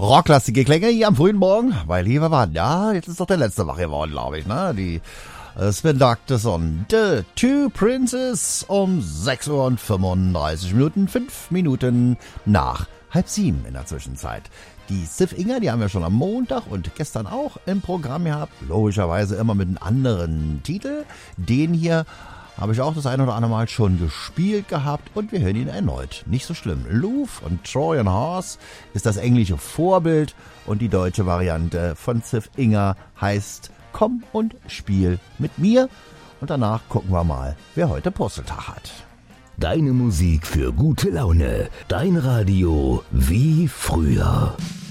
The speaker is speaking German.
Rocklastige Klänge hier am frühen Morgen, weil hier wir waren. Ja, jetzt ist doch der letzte wach geworden, glaube ich, ne? Die Spin Doctors und The Two Princes um 6 Uhr und 35 Minuten, 5 Minuten nach 6:30 in der Zwischenzeit. Die Sif Inger, die haben wir schon am Montag und gestern auch im Programm gehabt. Logischerweise immer mit einem anderen Titel. Den hier habe ich auch das ein oder andere Mal schon gespielt gehabt und wir hören ihn erneut. Nicht so schlimm. Louvre und Trojan Horse ist das englische Vorbild und die deutsche Variante von Sif Inger heißt Komm und spiel mit mir. Und danach gucken wir mal, wer heute Puzzletag hat. Deine Musik für gute Laune. Dein Radio wie früher.